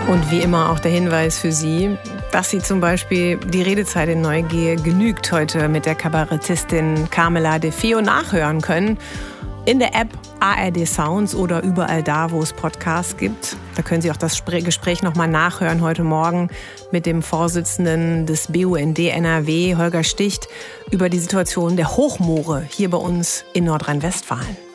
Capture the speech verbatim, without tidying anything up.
Und wie immer auch der Hinweis für Sie, dass Sie zum Beispiel die Redezeit in Neugier genügt heute mit der Kabarettistin Carmela De Feo nachhören können. In der App A R D Sounds oder überall da, wo es Podcasts gibt. Da können Sie auch das Gespräch nochmal nachhören heute Morgen mit dem Vorsitzenden des B U N D N R W, Holger Sticht, über die Situation der Hochmoore hier bei uns in Nordrhein-Westfalen.